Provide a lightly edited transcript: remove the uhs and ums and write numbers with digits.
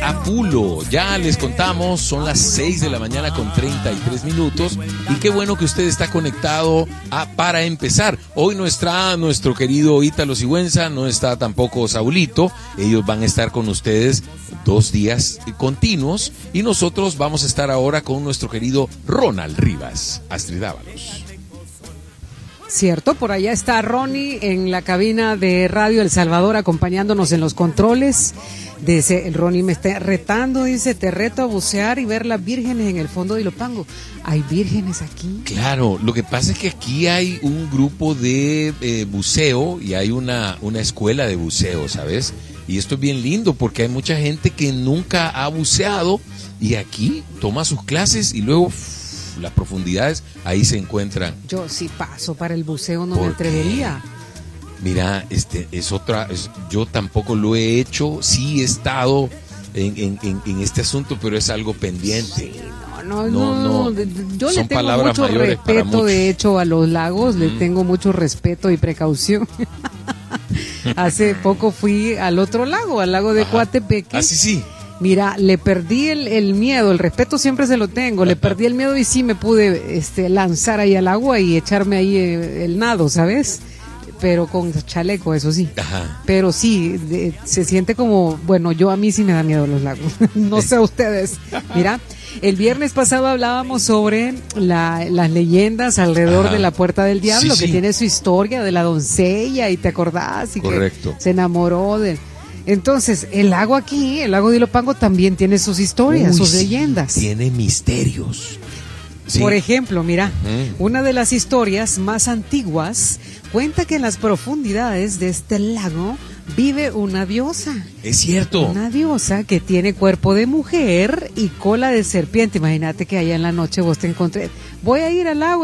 Apulo. Ya les contamos, son las 6 de la mañana con 33 minutos. Y qué bueno que usted está conectado para empezar. Hoy no está nuestro querido Ítalo Sigüenza, no está tampoco Saulito. Ellos van a estar con ustedes 2 días continuos. Y nosotros vamos a estar ahora con nuestro querido Ronald Rivas. Astrid Ábalos. Cierto, por allá está Ronnie en la cabina de Radio El Salvador acompañándonos en los controles. Dice, el Ronnie me está retando, dice, te reto a bucear y ver las vírgenes en el fondo de Ilopango. ¿Hay vírgenes aquí? Claro, lo que pasa es que aquí hay un grupo de buceo y hay una escuela de buceo, ¿sabes? Y esto es bien lindo porque hay mucha gente que nunca ha buceado y aquí toma sus clases y luego las profundidades ahí se encuentran. Yo sí paso para el buceo, no me atrevería. Mira, yo tampoco lo he hecho, sí he estado en este asunto, pero es algo pendiente. Sí, no. Yo le tengo mucho respeto, de hecho, a los lagos, le tengo mucho respeto y precaución. Hace poco fui al otro lago, al lago de Coatepeque. Sí. Mira, le perdí el miedo, el respeto siempre se lo tengo, le perdí el miedo y sí me pude lanzar ahí al agua y echarme ahí el nado, ¿sabes? Pero con chaleco, eso sí. Ajá. Pero sí, se siente como, bueno, a mí sí me da miedo los lagos, no sé ustedes. Mira, el viernes pasado hablábamos sobre las leyendas alrededor de la Puerta del Diablo, que tiene su historia de la doncella, y te acordás, y correcto, que se enamoró de... Entonces, el lago de Ilopango también tiene sus historias, sus leyendas. Tiene misterios. Sí. Por ejemplo, mira, una de las historias más antiguas cuenta que en las profundidades de este lago vive una diosa. Es cierto. Una diosa que tiene cuerpo de mujer y cola de serpiente. Imagínate que allá en la noche vos te encontré. Voy a ir al lago.